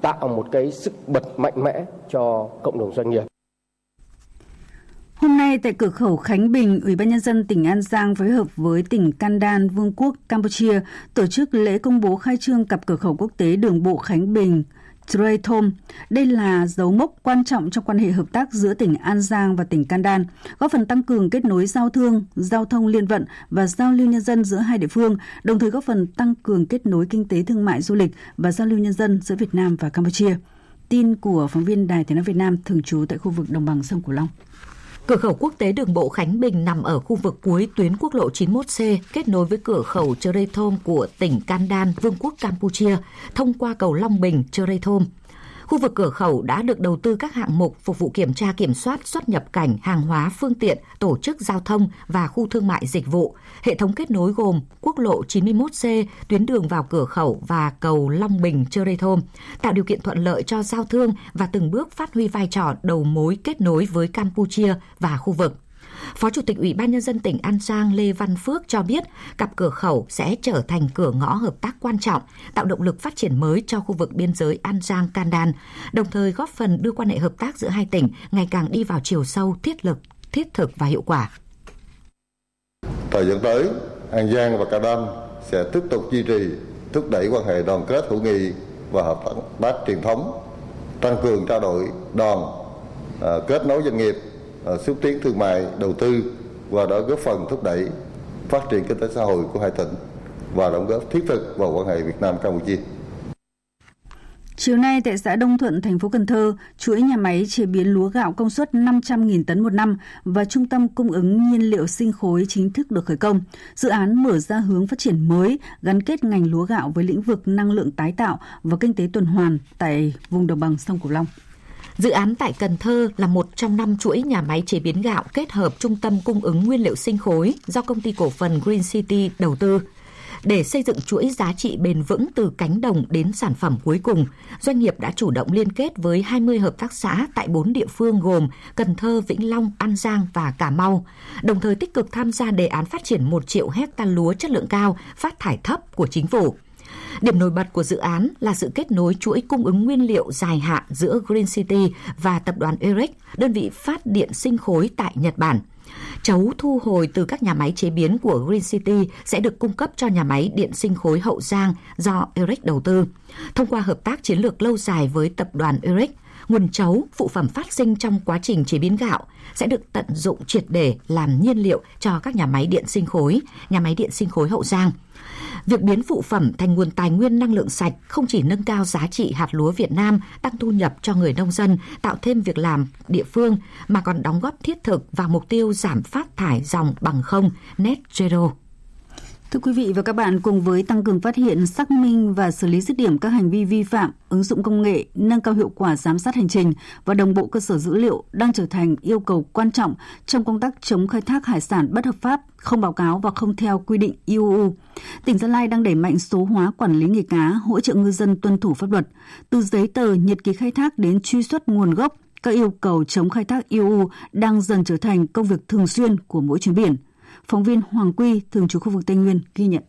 tạo một cái sức bật mạnh mẽ cho cộng đồng doanh nghiệp. Hôm nay tại cửa khẩu Khánh Bình, Ủy ban Nhân dân tỉnh An Giang phối hợp với tỉnh Kandan, Vương quốc Campuchia tổ chức lễ công bố khai trương cặp cửa khẩu quốc tế đường bộ Khánh Bình Trey Thom. Đây là dấu mốc quan trọng trong quan hệ hợp tác giữa tỉnh An Giang và tỉnh Kandan, góp phần tăng cường kết nối giao thương, giao thông liên vận và giao lưu nhân dân giữa hai địa phương, đồng thời góp phần tăng cường kết nối kinh tế thương mại du lịch và giao lưu nhân dân giữa Việt Nam và Campuchia. Tin của phóng viên Đài Tiếng nói Việt Nam thường trú tại khu vực đồng bằng sông Cửu Long. Cửa khẩu quốc tế đường bộ Khánh Bình nằm ở khu vực cuối tuyến quốc lộ 91C, kết nối với cửa khẩu Trey Thom của tỉnh Kandan, Vương quốc Campuchia, thông qua cầu Long Bình Trey Thom. Khu vực cửa khẩu đã được đầu tư các hạng mục phục vụ kiểm tra kiểm soát xuất nhập cảnh hàng hóa, phương tiện, tổ chức giao thông và khu thương mại dịch vụ. Hệ thống kết nối gồm quốc lộ 91C, tuyến đường vào cửa khẩu và cầu Long Bình Trey Thom, tạo điều kiện thuận lợi cho giao thương và từng bước phát huy vai trò đầu mối kết nối với Campuchia và khu vực. Phó Chủ tịch Ủy ban Nhân dân tỉnh An Giang Lê Văn Phước cho biết cặp cửa khẩu sẽ trở thành cửa ngõ hợp tác quan trọng, tạo động lực phát triển mới cho khu vực biên giới An Giang-Kandan, đồng thời góp phần đưa quan hệ hợp tác giữa hai tỉnh ngày càng đi vào chiều sâu, thiết thực và hiệu quả. Thời gian tới, An Giang và Kandan sẽ tiếp tục duy trì, thúc đẩy quan hệ đoàn kết hữu nghị và hợp tác truyền thống, tăng cường trao đổi đoàn, kết nối doanh nghiệp, xúc tiến thương mại, đầu tư và đó góp phần thúc đẩy phát triển kinh tế xã hội của hai tỉnh và đóng góp thiết thực vào quan hệ Việt Nam Campuchia. Chiều nay tại xã Đông Thuận, thành phố Cần Thơ, chuỗi nhà máy chế biến lúa gạo công suất 500.000 tấn một năm và trung tâm cung ứng nhiên liệu sinh khối chính thức được khởi công. Dự án mở ra hướng phát triển mới, gắn kết ngành lúa gạo với lĩnh vực năng lượng tái tạo và kinh tế tuần hoàn tại vùng đồng bằng sông Cửu Long. Dự án tại Cần Thơ là một trong 5 chuỗi nhà máy chế biến gạo kết hợp trung tâm cung ứng nguyên liệu sinh khối do công ty cổ phần Green City đầu tư. Để xây dựng chuỗi giá trị bền vững từ cánh đồng đến sản phẩm cuối cùng, doanh nghiệp đã chủ động liên kết với 20 hợp tác xã tại 4 địa phương gồm Cần Thơ, Vĩnh Long, An Giang và Cà Mau, đồng thời tích cực tham gia đề án phát triển 1 triệu hectare lúa chất lượng cao, phát thải thấp của chính phủ. Điểm nổi bật của dự án là sự kết nối chuỗi cung ứng nguyên liệu dài hạn giữa Green City và tập đoàn EREC, đơn vị phát điện sinh khối tại Nhật Bản. Chấu thu hồi từ các nhà máy chế biến của Green City sẽ được cung cấp cho nhà máy điện sinh khối Hậu Giang do EREC đầu tư. Thông qua hợp tác chiến lược lâu dài với tập đoàn EREC, nguồn chấu, phụ phẩm phát sinh trong quá trình chế biến gạo sẽ được tận dụng triệt để làm nhiên liệu cho các nhà máy điện sinh khối, nhà máy điện sinh khối Hậu Giang. Việc biến phụ phẩm thành nguồn tài nguyên năng lượng sạch không chỉ nâng cao giá trị hạt lúa Việt Nam, tăng thu nhập cho người nông dân, tạo thêm việc làm địa phương, mà còn đóng góp thiết thực vào mục tiêu giảm phát thải dòng bằng không net zero. Thưa quý vị và các bạn, cùng với tăng cường phát hiện, xác minh và xử lý dứt điểm các hành vi vi phạm, ứng dụng công nghệ, nâng cao hiệu quả giám sát hành trình và đồng bộ cơ sở dữ liệu đang trở thành yêu cầu quan trọng trong công tác chống khai thác hải sản bất hợp pháp, không báo cáo và không theo quy định IUU. Tỉnh Gia Lai đang đẩy mạnh số hóa quản lý nghề cá, hỗ trợ ngư dân tuân thủ pháp luật. Từ giấy tờ, nhật ký khai thác đến truy xuất nguồn gốc, các yêu cầu chống khai thác IUU đang dần trở thành công việc thường xuyên của mỗi chuyến biển. Phóng viên Hoàng Quy, thường trú khu vực Tây Nguyên, ghi nhận.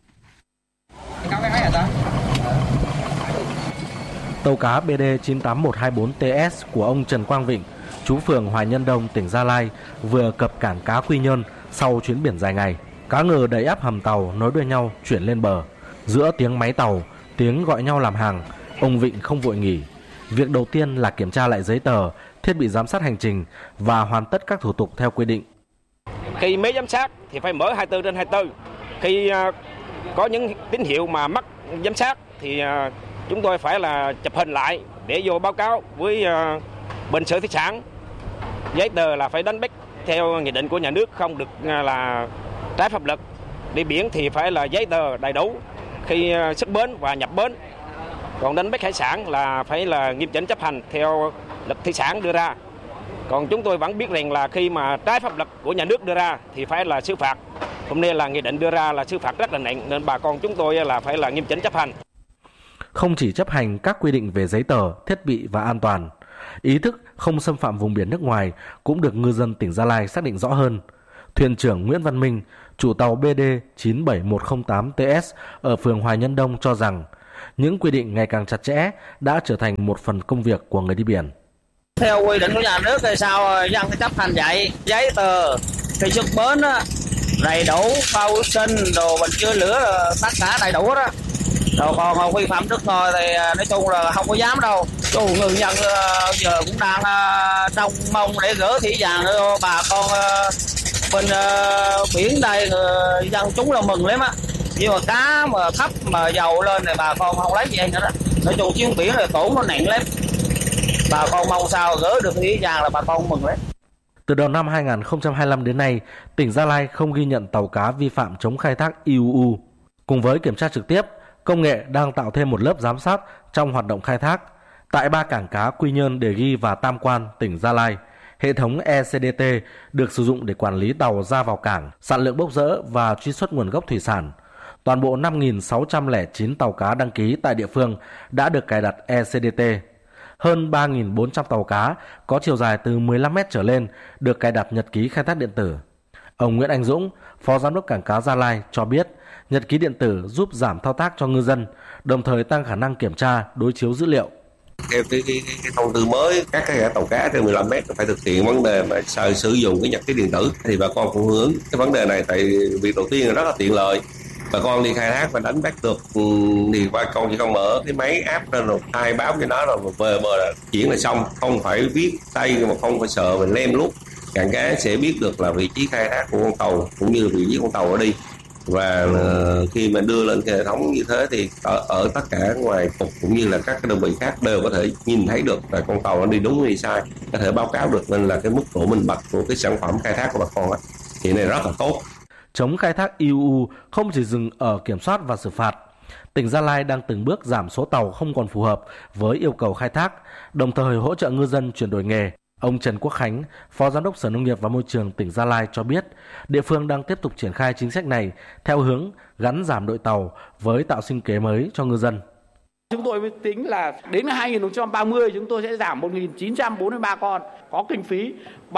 Tàu cá BD 98124TS của ông Trần Quang Vịnh, trú phường Hoài Nhân Đông, tỉnh Gia Lai, vừa cập cảng cá Quy Nhơn sau chuyến biển dài ngày. Cá ngừ đầy ắp hầm tàu nối đuôi nhau chuyển lên bờ. Giữa tiếng máy tàu, tiếng gọi nhau làm hàng, ông Vịnh không vội nghỉ. Việc đầu tiên là kiểm tra lại giấy tờ, thiết bị giám sát hành trình và hoàn tất các thủ tục theo quy định. Khi máy giám sát thì phải mở 24/24. Khi có những tín hiệu mà mắc giám sát thì chúng tôi phải là chụp hình lại để vô báo cáo với bên Sở Thủy sản. Giấy tờ là phải đánh bắt theo nghị định của nhà nước, không được là trái pháp luật. Đi biển thì phải là giấy tờ đầy đủ khi xuất bến và nhập bến. Còn đánh bắt hải sản là phải là nghiêm chỉnh chấp hành theo luật thủy sản đưa ra. Còn chúng tôi vẫn biết rằng là khi mà trái pháp luật của nhà nước đưa ra thì phải là xử phạt. Hôm nay là nghị định đưa ra là xử phạt rất là nặng, nên bà con chúng tôi là phải là nghiêm chỉnh chấp hành. Không chỉ chấp hành các quy định về giấy tờ, thiết bị và an toàn, ý thức không xâm phạm vùng biển nước ngoài cũng được ngư dân tỉnh Gia Lai xác định rõ hơn. Thuyền trưởng Nguyễn Văn Minh, chủ tàu BD 97108TS ở phường Hoài Nhân Đông cho rằng những quy định ngày càng chặt chẽ đã trở thành một phần công việc của người đi biển. Theo quy định của nhà nước thì sao dân phải chấp hành vậy? Giấy tờ khi xuất bến á, đầy đủ, phao cứu sinh, đồ bình chữa lửa, tất cả đầy đủ đó. Rồi còn vi phạm nước ngoài thì nói chung là không có dám đâu. Người dân giờ cũng đang trông mong để gỡ thủy sản cho bà con bên biển đây, dân chúng là mừng lắm á. Nhưng mà cá mà thấp mà dầu lên thì bà con không lấy gì nữa đó. Nói chung chuyến biển là tổn nó nặng lắm. Bà con mong sao gỡ được thủy sản là bà con mừng lắm. Từ đầu năm 2025 đến nay, tỉnh Gia Lai không ghi nhận tàu cá vi phạm chống khai thác IUU. Cùng với kiểm tra trực tiếp, công nghệ đang tạo thêm một lớp giám sát trong hoạt động khai thác. Tại 3 cảng cá Quy Nhơn, Đề Ghi và Tam Quan, tỉnh Gia Lai, hệ thống ECDT được sử dụng để quản lý tàu ra vào cảng, sản lượng bốc rỡ và truy xuất nguồn gốc thủy sản. Toàn bộ 5.609 tàu cá đăng ký tại địa phương đã được cài đặt ECDT. Hơn 3.400 tàu cá có chiều dài từ 15 mét trở lên được cài đặt nhật ký khai thác điện tử. Ông Nguyễn Anh Dũng, Phó Giám đốc Cảng cá Gia Lai cho biết, nhật ký điện tử giúp giảm thao tác cho ngư dân, đồng thời tăng khả năng kiểm tra, đối chiếu dữ liệu. Theo cái thông tư mới, các cái tàu cá trên 15 mét phải thực hiện vấn đề mà sử dụng cái nhật ký điện tử, thì bà con cũng hướng cái vấn đề này. Tại việc đầu tiên là rất là tiện lợi, bà con đi khai thác và đánh bắt được thì bà con chỉ cần mở cái máy app lên rồi khai báo cho nó rồi về bờ là chuyển là xong, không phải viết tay mà không phải sợ mình lem lút. Cảng cá sẽ biết được là vị trí khai thác của con tàu cũng như vị trí con tàu ở đi. Và khi mà đưa lên cái hệ thống như thế thì ở tất cả ngoài cục cũng như là các cái đơn vị khác đều có thể nhìn thấy được là con tàu nó đi đúng hay sai, có thể báo cáo được, nên là cái mức độ minh bạch của cái sản phẩm khai thác của bà con á thì này rất là tốt. Chống khai thác IUU không chỉ dừng ở kiểm soát và xử phạt. Tỉnh Gia Lai đang từng bước giảm số tàu không còn phù hợp với yêu cầu khai thác, đồng thời hỗ trợ ngư dân chuyển đổi nghề. Ông Trần Quốc Khánh, Phó Giám đốc Sở Nông nghiệp và Môi trường tỉnh Gia Lai cho biết, địa phương đang tiếp tục triển khai chính sách này theo hướng gắn giảm đội tàu với tạo sinh kế mới cho ngư dân. Chúng tôi mới tính là đến 2030 chúng tôi sẽ giảm 1.943 con, có kinh phí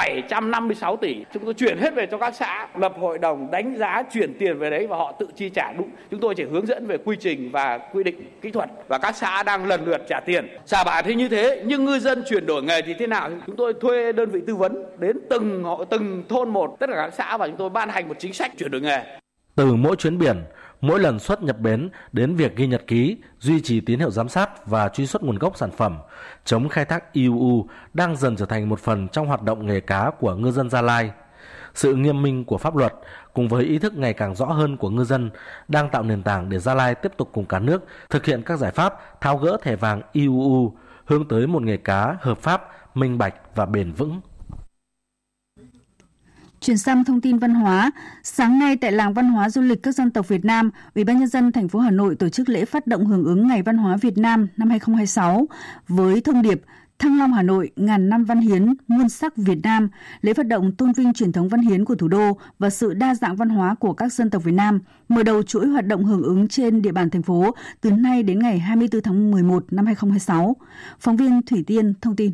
756 tỷ. Chúng tôi chuyển hết về cho các xã, lập hội đồng đánh giá chuyển tiền về đấy và họ tự chi trả đúng. Chúng tôi chỉ hướng dẫn về quy trình và quy định kỹ thuật và các xã đang lần lượt trả tiền. Xả bạ thì như thế, nhưng ngư dân chuyển đổi nghề thì thế nào? Chúng tôi thuê đơn vị tư vấn đến từng thôn một, tất cả các xã, và chúng tôi ban hành một chính sách chuyển đổi nghề. Từ mỗi chuyến biển, mỗi lần xuất nhập bến đến việc ghi nhật ký, duy trì tín hiệu giám sát và truy xuất nguồn gốc sản phẩm, chống khai thác IUU đang dần trở thành một phần trong hoạt động nghề cá của ngư dân Gia Lai. Sự nghiêm minh của pháp luật cùng với ý thức ngày càng rõ hơn của ngư dân đang tạo nền tảng để Gia Lai tiếp tục cùng cả nước thực hiện các giải pháp tháo gỡ thẻ vàng IUU, hướng tới một nghề cá hợp pháp, minh bạch và bền vững. Chuyển sang thông tin văn hóa, sáng nay tại Làng Văn hóa Du lịch các dân tộc Việt Nam, Ủy ban nhân dân thành phố Hà Nội tổ chức lễ phát động hưởng ứng Ngày Văn hóa Việt Nam năm 2026 với thông điệp Thăng Long Hà Nội, ngàn năm văn hiến, muôn sắc Việt Nam. Lễ phát động tôn vinh truyền thống văn hiến của thủ đô và sự đa dạng văn hóa của các dân tộc Việt Nam, mở đầu chuỗi hoạt động hưởng ứng trên địa bàn thành phố từ nay đến ngày 24 tháng 11 năm 2026. Phóng viên Thủy Tiên thông tin.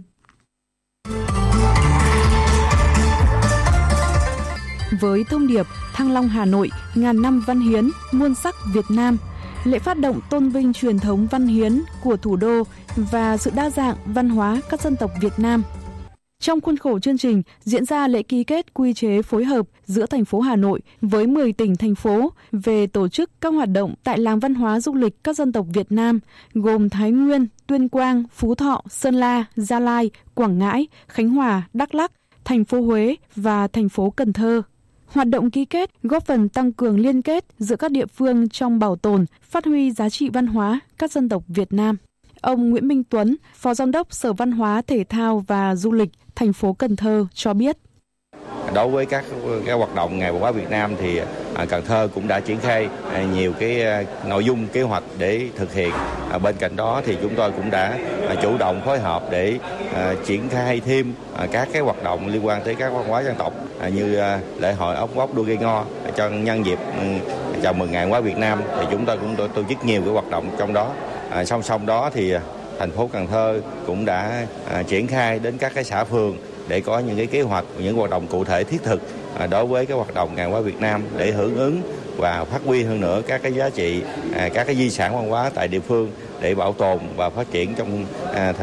Với thông điệp Thăng Long Hà Nội, ngàn năm văn hiến, muôn sắc Việt Nam, lễ phát động tôn vinh truyền thống văn hiến của thủ đô và sự đa dạng văn hóa các dân tộc Việt Nam. Trong khuôn khổ chương trình diễn ra lễ ký kết quy chế phối hợp giữa thành phố Hà Nội với 10 tỉnh thành phố về tổ chức các hoạt động tại Làng Văn hóa Du lịch các dân tộc Việt Nam gồm Thái Nguyên, Tuyên Quang, Phú Thọ, Sơn La, Gia Lai, Quảng Ngãi, Khánh Hòa, Đắk Lắk, thành phố Huế và thành phố Cần Thơ. Hoạt động ký kết góp phần tăng cường liên kết giữa các địa phương trong bảo tồn, phát huy giá trị văn hóa các dân tộc Việt Nam. Ông Nguyễn Minh Tuấn, Phó Giám đốc Sở Văn hóa, Thể thao và Du lịch thành phố Cần Thơ cho biết. Đối với các hoạt động Ngày Văn hóa Việt Nam thì Cần Thơ cũng đã triển khai nhiều cái nội dung kế hoạch để thực hiện. Bên cạnh đó thì chúng tôi cũng đã chủ động phối hợp để triển khai thêm các cái hoạt động liên quan tới các văn hóa dân tộc như lễ hội ốc vóc đua gây ngo cho nhân dịp chào mừng Ngày Văn hóa Việt Nam thì chúng tôi cũng tổ chức nhiều cái hoạt động trong đó. Song song đó thì thành phố Cần Thơ cũng đã triển khai đến các cái xã phường để có những cái kế hoạch, những hoạt động cụ thể thiết thực đối với cái hoạt động Ngày Văn hóa Việt Nam để hưởng ứng và phát huy hơn nữa các cái giá trị, các cái di sản văn hóa tại địa phương để bảo tồn và phát triển trong